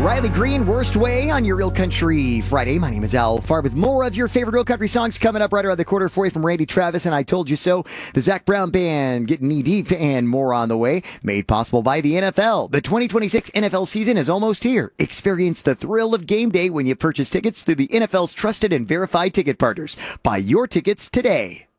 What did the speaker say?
Riley Green, Worst Way on your Real Country Friday. My name is Al Farr with more of your favorite Real Country songs coming up right around the quarter for you from Randy Travis and I Told You So. The Zac Brown Band getting knee deep and more on the way. Made possible by the NFL. The 2026 NFL season is almost here. Experience the thrill of game day when you purchase tickets through the NFL's trusted and verified ticket partners. Buy your tickets today.